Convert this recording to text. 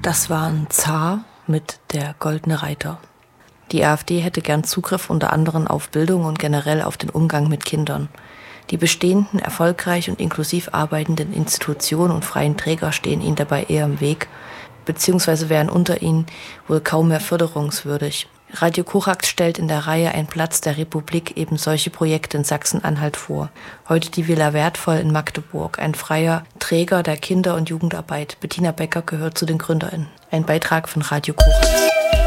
Das waren Zar mit der Goldene Reiter. Die AfD hätte gern Zugriff unter anderem auf Bildung und generell auf den Umgang mit Kindern. Die bestehenden, erfolgreich und inklusiv arbeitenden Institutionen und freien Träger stehen ihnen dabei eher im Weg, beziehungsweise wären unter ihnen wohl kaum mehr förderungswürdig. Radio Korax stellt in der Reihe Ein Platz der Republik eben solche Projekte in Sachsen-Anhalt vor. Heute die Villa Wertvoll in Magdeburg, ein freier Träger der Kinder- und Jugendarbeit. Bettina Becker gehört zu den GründerInnen. Ein Beitrag von Radio Korax.